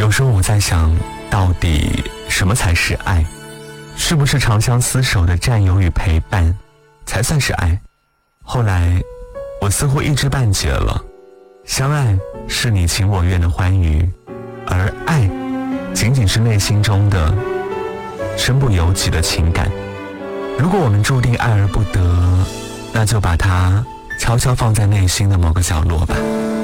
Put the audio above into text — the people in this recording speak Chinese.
有时候我在想，到底什么才是爱？是不是长相厮守的占有与陪伴才算是爱？后来我似乎一知半解了，相爱是你情我愿的欢愉，而爱仅仅是内心中的身不由己的情感。如果我们注定爱而不得，那就把它悄悄放在内心的某个角落吧。